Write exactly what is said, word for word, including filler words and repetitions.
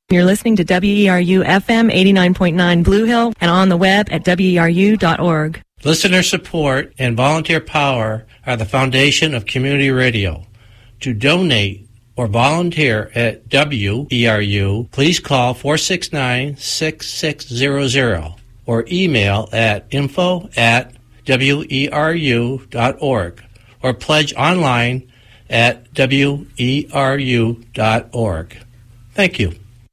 You're listening to W E R U F M eighty-nine point nine Blue Hill and on the web at W E R U dot org. Listener support and volunteer power are the foundation of community radio. To donate or volunteer at W E R U, please call four six nine, six six zero zero or email at info at W E R U dot org or pledge online at W E R U dot org. Thank you.